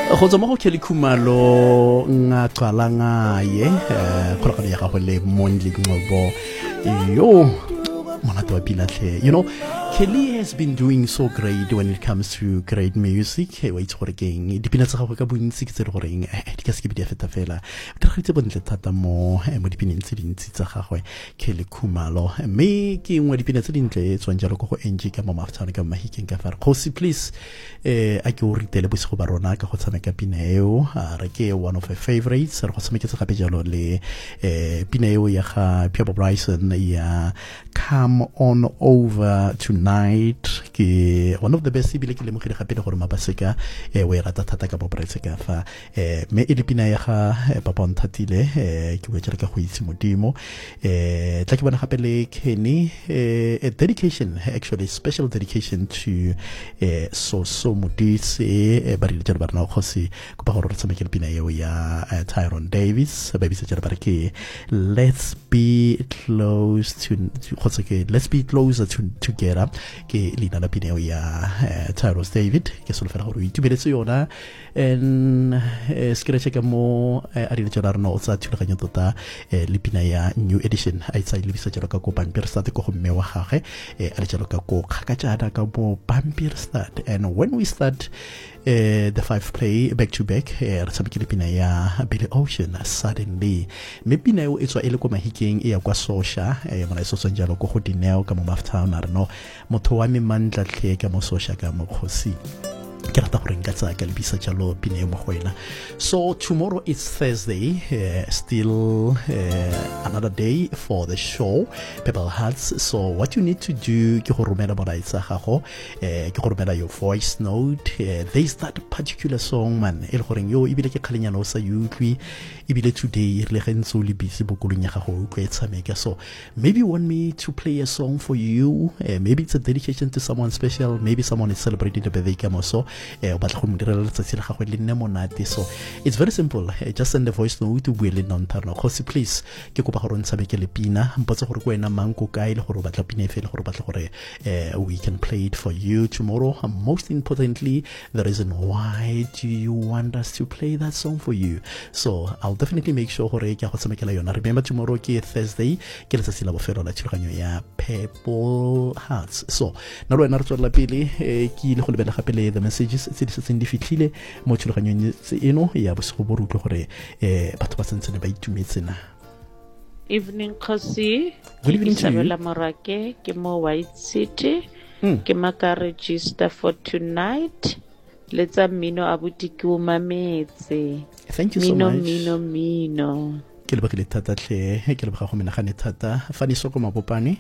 go tswa mo go Kelly Khumalo nga qala ngaye kgolagano ya gago le Mondli Ngcobo yo monate wa pilatlhe. You know, Kelly has been doing so great when it comes to great music. Wa itse gore keng dipina tsa gago ka bontsi ke tse re goreng di ka se ke di feta fela ke re bontle thata mo dipineng tse dintsi tsa gagwe Kelly Khumalo. Me ke ngwe dipina tse dintle tswang jalo go NG ka mo maftane ka mahikeng ka fare Khosi please a ke o ritele bosigo ba rona ka go tshameka pina eo re ke one of her favorites re go tshameketse gape jalo le pina eo ya ga Pierre Bryson ya Come On Over Tonight ke one of the best ibile ke lemogile gape le gore mapaseka o e rata thata ka bobretse ka fa me e pina ya ga Papa Nthatile ke bo tsela ka go itse modimo tla ke bona gape le Kenny a dedication, actually special dedication to so modise ba rile jalo ba rena Khosi go ba gore re tshameke pina eo ya Tyrone Davis ba bitse jalo ba re ke let's be close to let's be closer together ke lina la pina ya Tyrone David ke solofela gore o itumeletse yona en skreche ka mo a rile jalo rena o tsa thulaganyo tota le pina ya new edition a itsa ile bisa jalo ka ko Pampierstad ko mme wa gage a le jalo ka ko kgakajana ka bo Pampierstad. And when we start the 5 play back to back re tshamekile pina ya Billy Ocean suddenly me pina eo e tswa e le ko mahikeng e ya kwa Sosha mona e sotswa jalo ko go Dineo ka mo Maftown a re no motho wa me mantla tlhe ka mo Sosha ka mo Khosi ke rata gore nka tsaya ka lebisa jalo pina eo mo go wena. So tomorrow is Thursday, still another day for the show Purple Hearts. So what you need to do ke go romela molaetsa gago ke go romela your voice note. There is that particular song man e le gore yo ibile ke kgalenyana o sa utlwi ibile today re le gentse o le busy bokolong ya gago o e tshameka. So maybe you want me to play a song for you, maybe it's a dedication to someone special, maybe someone is celebrating the birthday ka mo so o batla go mo direla letsatsi la gagwe le nne monate. So it's very simple, just send a voice note to buele nontarno Khosi please ke kopa gore ntshameke le pina mpotse gore go wena mang ko kae le gore o batla pina efe le gore o batla gore we can play it for you tomorrow. Most importantly, the reason why do you want us to play that song for you. So I'll definitely make sure gore ke go tshamekela yona. Remember tomorrow ke Thursday ke letsatsi la bofelo la thulaganyo ya Purple Hearts. So na rona re tswela pele ke ile go lebela gape le the messages tse di setseng di fitlhile mo thulaganyong eno ya bosigo bo rutlwe gore batho ba sentse ba itumetse na. Evening Khosi, good evening to you. Isabella Morake ke mo White City ke maka register for tonight. Let's mino abuti ke o mametse. Thank you so much. Mino ke lebagile thata tle ke lebega go menagane thata fa ni soko mapopane